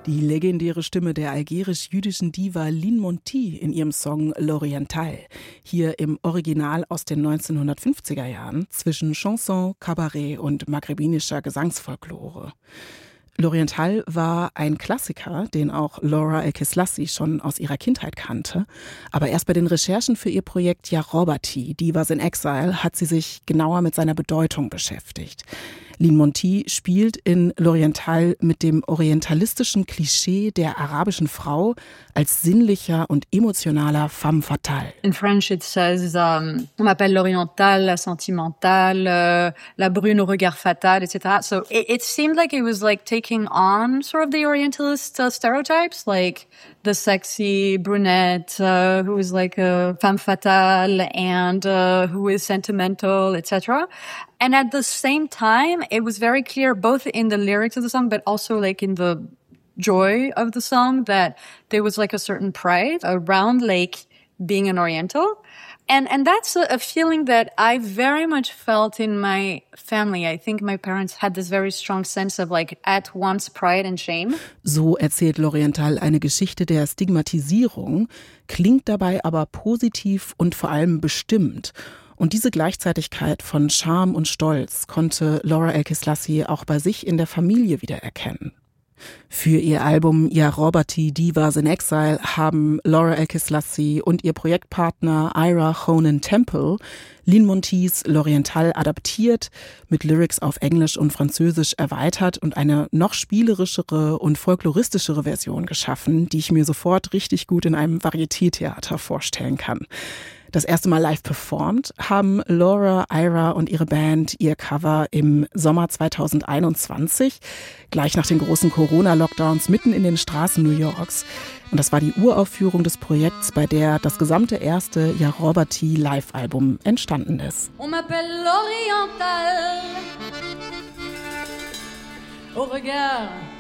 Die legendäre Stimme der algerisch-jüdischen Diva Lynn Monty in ihrem Song L'Oriental, hier im Original aus den 1950er Jahren zwischen Chanson, Kabarett und maghrebinischer Gesangsfolklore. L'Oriental war ein Klassiker, den auch Laura El-Kislassi schon aus ihrer Kindheit kannte. Aber erst bei den Recherchen für ihr Projekt Ya Robati, Divas in Exile, hat sie sich genauer mit seiner Bedeutung beschäftigt. Lynn Monty spielt in L'Oriental mit dem orientalistischen Klischee der arabischen Frau als sinnlicher und emotionaler femme fatale. In French it says, on m'appelle l'orientale, la sentimentale, la brune au regard fatal, etc. So it seemed like it was like taking on sort of the orientalist stereotypes, like the sexy brunette who is like a femme fatale and who is sentimental, etc. And at the same time, it was very clear both in the lyrics of the song, but also like in the joy of the song that there was like a certain pride around like being an Oriental. And that's a feeling that I very much felt in my family. I think my parents had this very strong sense of like at once pride and shame. So erzählt L'Oriental eine Geschichte der Stigmatisierung, klingt dabei aber positiv und vor allem bestimmt. Und diese Gleichzeitigkeit von Scham und Stolz konnte Laura El-Kislassi auch bei sich in der Familie wiedererkennen. Für ihr Album Ya Robati, Divas in Exile haben Laura El-Kislassi und ihr Projektpartner Ira Honan Temple Lynn Montys L'Oriental adaptiert, mit Lyrics auf Englisch und Französisch erweitert und eine noch spielerischere und folkloristischere Version geschaffen, die ich mir sofort richtig gut in einem Varieté-Theater vorstellen kann. Das erste Mal live performt haben Laura, Ira und ihre Band ihr Cover im Sommer 2021, gleich nach den großen Corona-Lockdowns mitten in den Straßen New Yorks. Und das war die Uraufführung des Projekts, bei der das gesamte erste Ya Robati Live-Album entstanden ist. On m'appelle l'oriental au regard